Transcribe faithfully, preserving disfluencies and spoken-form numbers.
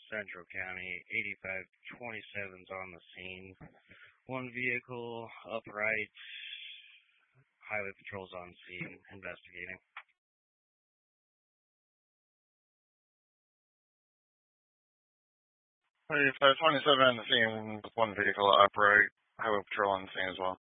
Central County. eighty-five twenty-seven's on the scene. One vehicle upright. Highway patrol's on scene investigating. eighty-five twenty-seven on the scene with one vehicle upright. Highway patrol on the scene as well.